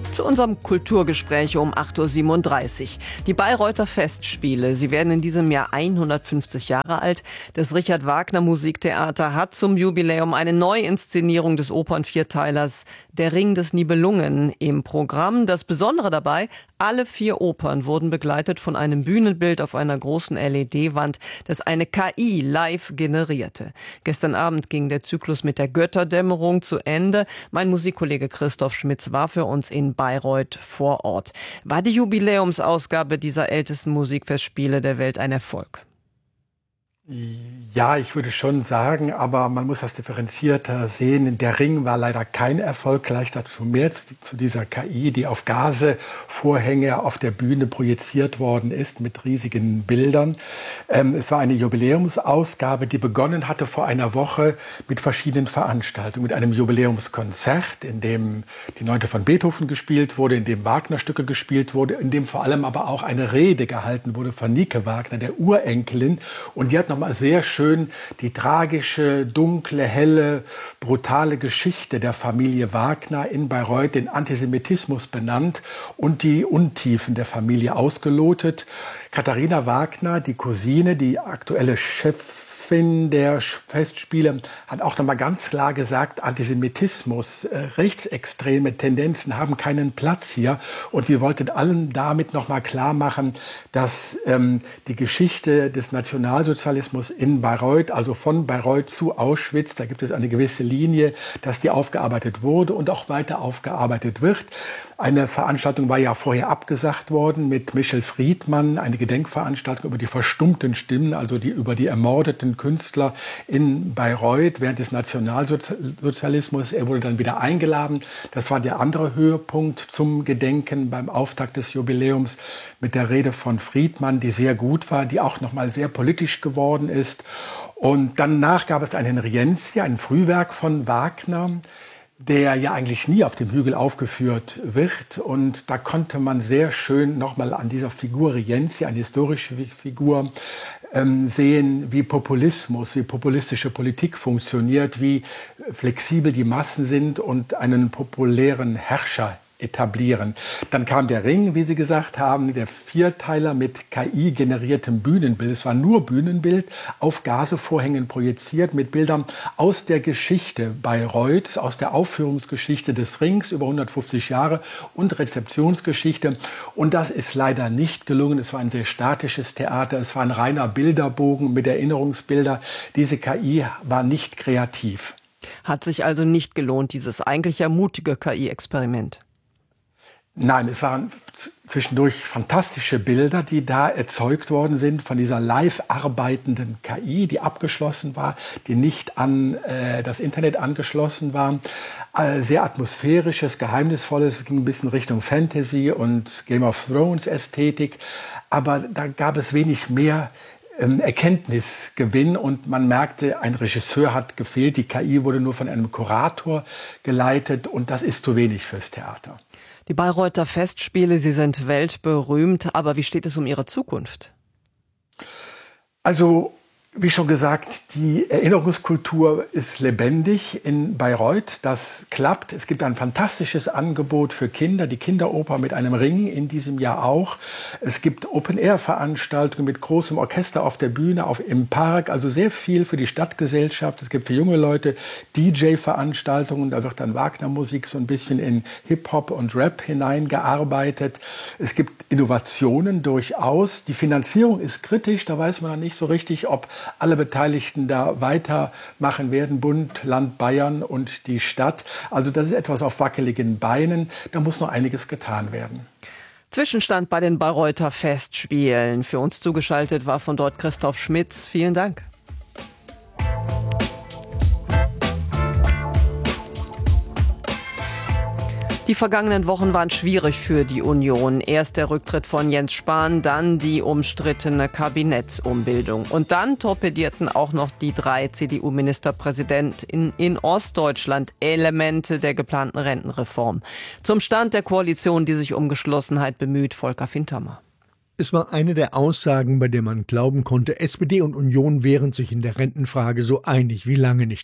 Zu unserem Kulturgespräch um 8.37 Uhr. Die Bayreuther Festspiele, sie werden in diesem Jahr 150 Jahre alt. Das Richard Wagner Musiktheater hat zum Jubiläum eine Neuinszenierung des Opernvierteilers Der Ring des Nibelungen im Programm. Das Besondere dabei, alle 4 Opern wurden begleitet von einem Bühnenbild auf einer großen LED-Wand, das eine KI live generierte. Gestern Abend ging der Zyklus mit der Götterdämmerung zu Ende. Mein Musikkollege Christoph Schmitz war für uns in Bayreuth vor Ort. War die Jubiläumsausgabe dieser ältesten Musikfestspiele der Welt ein Erfolg? Ja, ich würde schon sagen, aber man muss das differenzierter sehen. Der Ring war leider kein Erfolg, gleich dazu mehr zu dieser KI, die auf Gazevorhänge auf der Bühne projiziert worden ist mit riesigen Bildern. Es war eine Jubiläumsausgabe, die begonnen hatte vor einer Woche mit verschiedenen Veranstaltungen, mit einem Jubiläumskonzert, in dem die 9. von Beethoven gespielt wurde, in dem Wagner-Stücke gespielt wurde, in dem vor allem aber auch eine Rede gehalten wurde von Nike Wagner, der Urenkelin, und die hat nochmal sehr schön die tragische, dunkle, helle, brutale Geschichte der Familie Wagner in Bayreuth, den Antisemitismus benannt und die Untiefen der Familie ausgelotet. Katharina Wagner, die Cousine, die aktuelle Chefin der Festspiele, hat auch nochmal ganz klar gesagt, Antisemitismus, rechtsextreme Tendenzen haben keinen Platz hier. Und sie wollte allen damit nochmal klar machen, dass die Geschichte des Nationalsozialismus in Bayreuth, also von Bayreuth zu Auschwitz, da gibt es eine gewisse Linie, dass die aufgearbeitet wurde und auch weiter aufgearbeitet wird. Eine Veranstaltung war ja vorher abgesagt worden mit Michel Friedmann, eine Gedenkveranstaltung über die verstummten Stimmen, also über die ermordeten Künstler in Bayreuth während des Nationalsozialismus. Er wurde dann wieder eingeladen. Das war der andere Höhepunkt zum Gedenken beim Auftakt des Jubiläums mit der Rede von Friedmann, die sehr gut war, die auch nochmal sehr politisch geworden ist. Und danach gab es einen Rienzi, ein Frühwerk von Wagner, der ja eigentlich nie auf dem Hügel aufgeführt wird. Und da konnte man sehr schön nochmal an dieser Figur Rienzi, eine historische Figur, sehen, wie Populismus, wie populistische Politik funktioniert, wie flexibel die Massen sind und einen populären Herrscher etablieren. Dann kam der Ring, wie Sie gesagt haben, der Vierteiler mit KI-generiertem Bühnenbild. Es war nur Bühnenbild, auf Gazevorhängen projiziert mit Bildern aus der Geschichte Bayreuths, aus der Aufführungsgeschichte des Rings über 150 Jahre und Rezeptionsgeschichte. Und das ist leider nicht gelungen. Es war ein sehr statisches Theater. Es war ein reiner Bilderbogen mit Erinnerungsbilder. Diese KI war nicht kreativ. Hat sich also nicht gelohnt, dieses eigentlich ja mutige KI-Experiment? Nein, es waren zwischendurch fantastische Bilder, die da erzeugt worden sind von dieser live arbeitenden KI, die abgeschlossen war, die nicht an das Internet angeschlossen war. Sehr atmosphärisches, geheimnisvolles, es ging ein bisschen Richtung Fantasy und Game of Thrones Ästhetik, aber da gab es wenig mehr Erkenntnisgewinn und man merkte, ein Regisseur hat gefehlt, die KI wurde nur von einem Kurator geleitet und das ist zu wenig fürs Theater. Die Bayreuther Festspiele, sie sind weltberühmt, aber wie steht es um ihre Zukunft? Also, wie schon gesagt, die Erinnerungskultur ist lebendig in Bayreuth. Das klappt. Es gibt ein fantastisches Angebot für Kinder, die Kinderoper mit einem Ring in diesem Jahr auch. Es gibt Open-Air-Veranstaltungen mit großem Orchester auf der Bühne, im Park, also sehr viel für die Stadtgesellschaft. Es gibt für junge Leute DJ-Veranstaltungen, da wird dann Wagner-Musik so ein bisschen in Hip-Hop und Rap hineingearbeitet. Es gibt Innovationen durchaus. Die Finanzierung ist kritisch, da weiß man dann nicht so richtig, ob alle Beteiligten da weitermachen werden, Bund, Land Bayern und die Stadt. Also das ist etwas auf wackeligen Beinen. Da muss noch einiges getan werden. Zwischenstand bei den Bayreuther Festspielen. Für uns zugeschaltet war von dort Christoph Schmitz. Vielen Dank. Die vergangenen Wochen waren schwierig für die Union. Erst der Rücktritt von Jens Spahn, dann die umstrittene Kabinettsumbildung. Und dann torpedierten auch noch die 3 CDU-Ministerpräsidenten in Ostdeutschland Elemente der geplanten Rentenreform. Zum Stand der Koalition, die sich um Geschlossenheit bemüht, Volker Fintermer. Es war eine der Aussagen, bei der man glauben konnte, SPD und Union wären sich in der Rentenfrage so einig wie lange nicht mehr.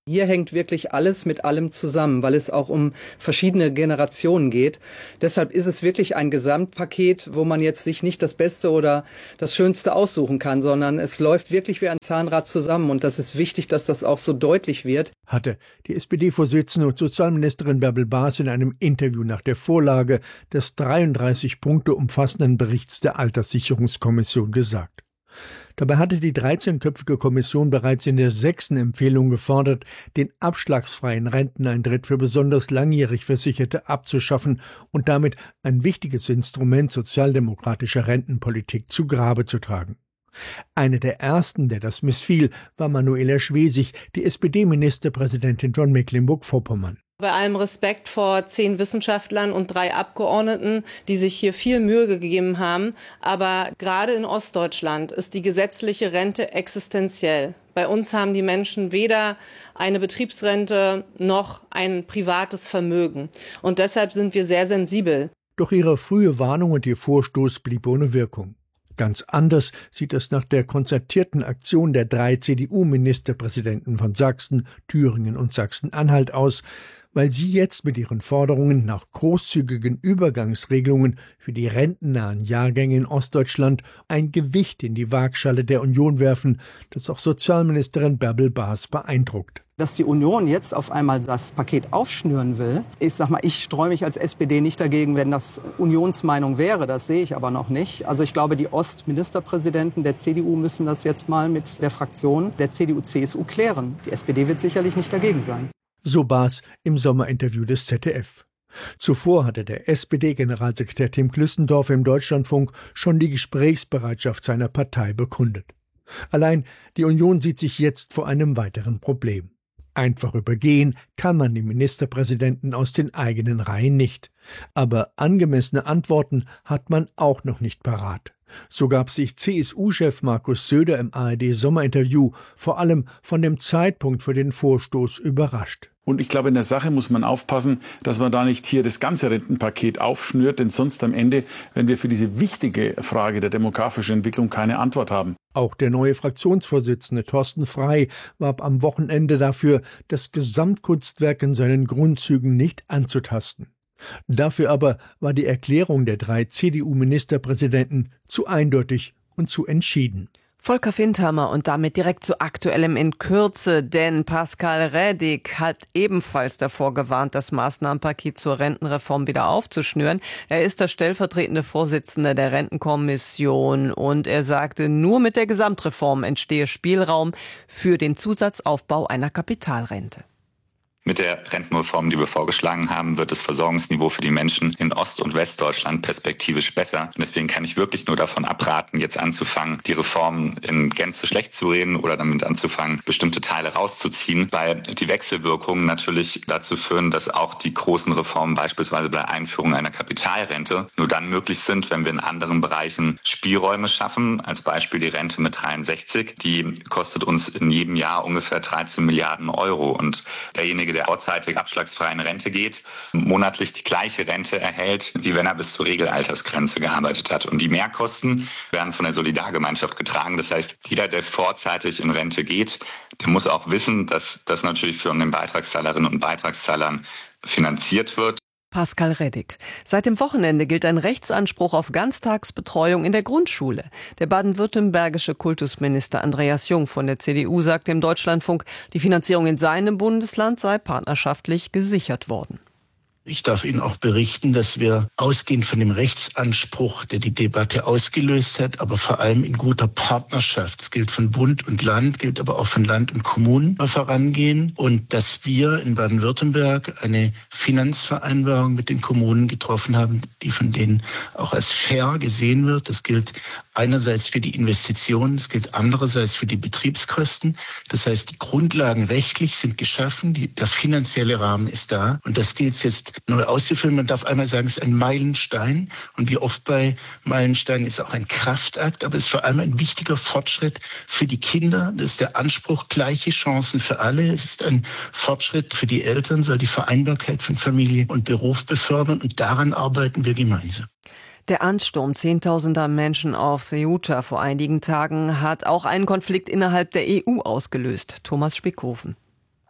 Hier hängt wirklich alles mit allem zusammen, weil es auch um verschiedene Generationen geht. Deshalb ist es wirklich ein Gesamtpaket, wo man jetzt sich nicht das Beste oder das Schönste aussuchen kann, sondern es läuft wirklich wie ein Zahnrad zusammen. Und das ist wichtig, dass das auch so deutlich wird. Hatte die SPD-Vorsitzende und Sozialministerin Bärbel Baas in einem Interview nach der Vorlage des 33 Punkte umfassenden Berichts der Alterssicherungskommission gesagt. Dabei hatte die 13-köpfige Kommission bereits in der 6. Empfehlung gefordert, den abschlagsfreien Renteneintritt für besonders langjährig Versicherte abzuschaffen und damit ein wichtiges Instrument sozialdemokratischer Rentenpolitik zu Grabe zu tragen. Eine der ersten, der das missfiel, war Manuela Schwesig, die SPD-Ministerpräsidentin von Mecklenburg-Vorpommern. Bei allem Respekt vor 10 Wissenschaftlern und 3 Abgeordneten, die sich hier viel Mühe gegeben haben. Aber gerade in Ostdeutschland ist die gesetzliche Rente existenziell. Bei uns haben die Menschen weder eine Betriebsrente noch ein privates Vermögen. Und deshalb sind wir sehr sensibel. Doch ihre frühe Warnung und ihr Vorstoß blieb ohne Wirkung. Ganz anders sieht es nach der konzertierten Aktion der 3 CDU-Ministerpräsidenten von Sachsen, Thüringen und Sachsen-Anhalt aus, weil sie jetzt mit ihren Forderungen nach großzügigen Übergangsregelungen für die rentennahen Jahrgänge in Ostdeutschland ein Gewicht in die Waagschale der Union werfen, das auch Sozialministerin Bärbel Baas beeindruckt. Dass die Union jetzt auf einmal das Paket aufschnüren will, ich streue mich als SPD nicht dagegen, wenn das Unionsmeinung wäre, das sehe ich aber noch nicht. Also ich glaube, die Ostministerpräsidenten der CDU müssen das jetzt mal mit der Fraktion der CDU-CSU klären. Die SPD wird sicherlich nicht dagegen sein. So Baas im Sommerinterview des ZDF. Zuvor hatte der SPD-Generalsekretär Tim Klüssendorf im Deutschlandfunk schon die Gesprächsbereitschaft seiner Partei bekundet. Allein die Union sieht sich jetzt vor einem weiteren Problem. Einfach übergehen kann man den Ministerpräsidenten aus den eigenen Reihen nicht. Aber angemessene Antworten hat man auch noch nicht parat. So gab sich CSU-Chef Markus Söder im ARD-Sommerinterview vor allem von dem Zeitpunkt für den Vorstoß überrascht. Und ich glaube, in der Sache muss man aufpassen, dass man da nicht hier das ganze Rentenpaket aufschnürt, denn sonst am Ende, wenn wir für diese wichtige Frage der demografischen Entwicklung keine Antwort haben. Auch der neue Fraktionsvorsitzende Thorsten Frey warb am Wochenende dafür, das Gesamtkunstwerk in seinen Grundzügen nicht anzutasten. Dafür aber war die Erklärung der 3 CDU-Ministerpräsidenten zu eindeutig und zu entschieden. Volker Findhammer und damit direkt zu Aktuellem in Kürze, denn Pascal Rädig hat ebenfalls davor gewarnt, das Maßnahmenpaket zur Rentenreform wieder aufzuschnüren. Er ist der stellvertretende Vorsitzende der Rentenkommission und er sagte, nur mit der Gesamtreform entstehe Spielraum für den Zusatzaufbau einer Kapitalrente. Mit der Rentenreform, die wir vorgeschlagen haben, wird das Versorgungsniveau für die Menschen in Ost- und Westdeutschland perspektivisch besser. Und deswegen kann ich wirklich nur davon abraten, jetzt anzufangen, die Reform in Gänze schlecht zu reden oder damit anzufangen, bestimmte Teile rauszuziehen, weil die Wechselwirkungen natürlich dazu führen, dass auch die großen Reformen, beispielsweise bei der Einführung einer Kapitalrente, nur dann möglich sind, wenn wir in anderen Bereichen Spielräume schaffen. Als Beispiel die Rente mit 63, die kostet uns in jedem Jahr ungefähr 13 Milliarden Euro. Und derjenige, der vorzeitig abschlagsfrei in Rente geht, monatlich die gleiche Rente erhält, wie wenn er bis zur Regelaltersgrenze gearbeitet hat. Und die Mehrkosten werden von der Solidargemeinschaft getragen. Das heißt, jeder, der vorzeitig in Rente geht, der muss auch wissen, dass das natürlich von den Beitragszahlerinnen und Beitragszahlern finanziert wird. Pascal Rädig. Seit dem Wochenende gilt ein Rechtsanspruch auf Ganztagsbetreuung in der Grundschule. Der baden-württembergische Kultusminister Andreas Jung von der CDU sagte im Deutschlandfunk, die Finanzierung in seinem Bundesland sei partnerschaftlich gesichert worden. Ich darf Ihnen auch berichten, dass wir ausgehend von dem Rechtsanspruch, der die Debatte ausgelöst hat, aber vor allem in guter Partnerschaft, das gilt von Bund und Land, gilt aber auch von Land und Kommunen, vorangehen und dass wir in Baden-Württemberg eine Finanzvereinbarung mit den Kommunen getroffen haben, die von denen auch als fair gesehen wird. Das gilt einerseits für die Investitionen, das gilt andererseits für die Betriebskosten. Das heißt, die Grundlagen rechtlich sind geschaffen, der finanzielle Rahmen ist da und das gilt jetzt neu auszuführen. Man darf einmal sagen, es ist ein Meilenstein und wie oft bei Meilensteinen ist auch ein Kraftakt, aber es ist vor allem ein wichtiger Fortschritt für die Kinder. Das ist der Anspruch, gleiche Chancen für alle. Es ist ein Fortschritt für die Eltern, soll die Vereinbarkeit von Familie und Beruf befördern und daran arbeiten wir gemeinsam. Der Ansturm zehntausender Menschen auf Ceuta vor einigen Tagen hat auch einen Konflikt innerhalb der EU ausgelöst. Thomas Spickhofen.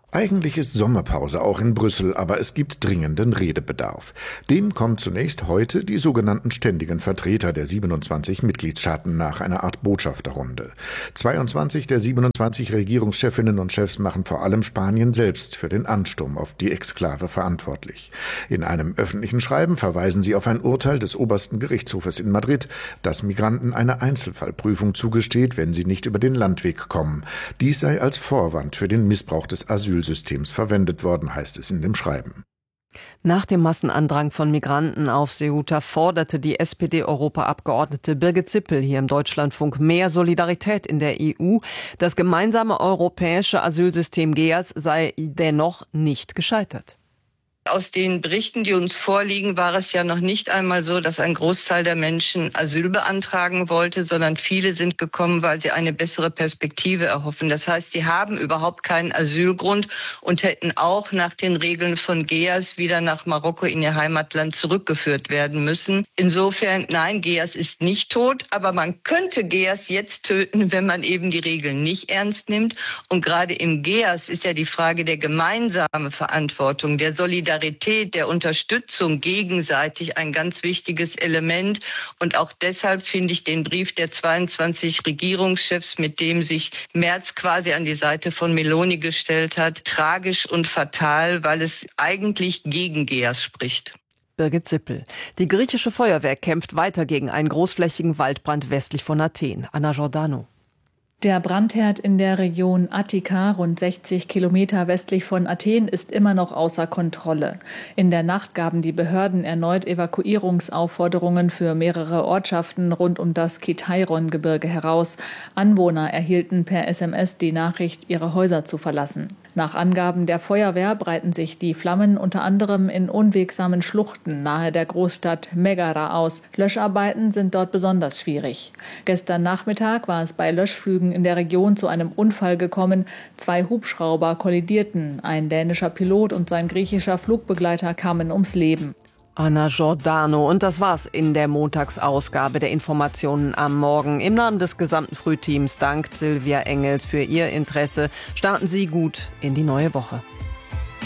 Eigentlich ist Sommerpause auch in Brüssel, aber es gibt dringenden Redebedarf. Dem kommen zunächst heute die sogenannten ständigen Vertreter der 27 Mitgliedstaaten nach einer Art Botschafterrunde. 22 der 27 Regierungschefinnen und Chefs machen vor allem Spanien selbst für den Ansturm auf die Exklave verantwortlich. In einem öffentlichen Schreiben verweisen sie auf ein Urteil des obersten Gerichtshofes in Madrid, das Migranten eine Einzelfallprüfung zugesteht, wenn sie nicht über den Landweg kommen. Dies sei als Vorwand für den Missbrauch des Asylsystems verwendet worden, heißt es in dem Schreiben. Nach dem Massenandrang von Migranten auf Ceuta forderte die SPD-Europaabgeordnete Birgit Zippel hier im Deutschlandfunk mehr Solidarität in der EU. Das gemeinsame europäische Asylsystem GEAS sei dennoch nicht gescheitert. Aus den Berichten, die uns vorliegen, war es ja noch nicht einmal so, dass ein Großteil der Menschen Asyl beantragen wollte, sondern viele sind gekommen, weil sie eine bessere Perspektive erhoffen. Das heißt, sie haben überhaupt keinen Asylgrund und hätten auch nach den Regeln von GEAS wieder nach Marokko in ihr Heimatland zurückgeführt werden müssen. Insofern, nein, GEAS ist nicht tot, aber man könnte GEAS jetzt töten, wenn man eben die Regeln nicht ernst nimmt. Und gerade im GEAS ist ja die Frage der gemeinsamen Verantwortung, der Solidarität, der Unterstützung gegenseitig ein ganz wichtiges Element. Und auch deshalb finde ich den Brief der 22 Regierungschefs, mit dem sich Merz quasi an die Seite von Meloni gestellt hat, tragisch und fatal, weil es eigentlich gegen GEAS spricht. Birgit Zippel. Die griechische Feuerwehr kämpft weiter gegen einen großflächigen Waldbrand westlich von Athen. Anna Giordano. Der Brandherd in der Region Attika, rund 60 Kilometer westlich von Athen, ist immer noch außer Kontrolle. In der Nacht gaben die Behörden erneut Evakuierungsaufforderungen für mehrere Ortschaften rund um das Kitairon-Gebirge heraus. Anwohner erhielten per SMS die Nachricht, ihre Häuser zu verlassen. Nach Angaben der Feuerwehr breiten sich die Flammen unter anderem in unwegsamen Schluchten nahe der Großstadt Megara aus. Löscharbeiten sind dort besonders schwierig. Gestern Nachmittag war es bei Löschflügen in der Region zu einem Unfall gekommen. 2 Hubschrauber kollidierten. Ein dänischer Pilot und sein griechischer Flugbegleiter kamen ums Leben. Anna Giordano. Und das war's in der Montagsausgabe der Informationen am Morgen. Im Namen des gesamten Frühteams dankt Silvia Engels für Ihr Interesse. Starten Sie gut in die neue Woche.